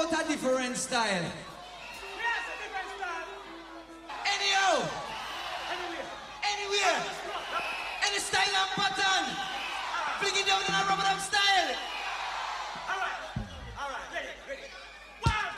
about a different style? Yes, a different style. Anyhow, Anywhere. anywhere, any style and pattern. Flick it down in a rubber dub style.